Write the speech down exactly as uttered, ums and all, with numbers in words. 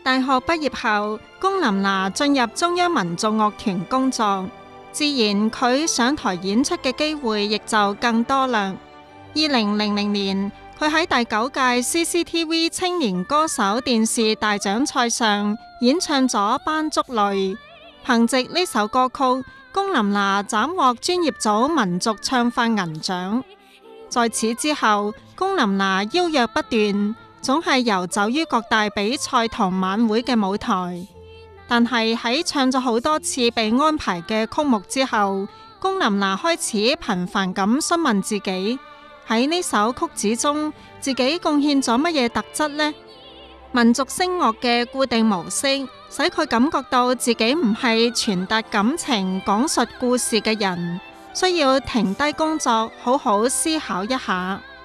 大學畢業後，龔琳娜進入中央民族樂團工作，自然佢上台演出嘅機會亦就更多啦。二零零零年，佢喺第九屆 C C T V 青年歌手電視大獎賽上演唱咗《班竹淚》，憑藉呢首歌曲，龔琳娜斬獲專業組民族唱法銀獎。在此之後，龔琳娜邀約不斷，總係遊走於各大比賽同晚會嘅舞台。但係喺唱咗好多次被安排嘅曲目之後，龔琳娜開始頻繁咁詢問自己，喺呢首曲子中，自己貢獻咗乜嘢特質呢？民族聲樂嘅固定模式，使佢感覺到自己唔係傳達感情、講述故事嘅人，需要停低工作，好好思考一下。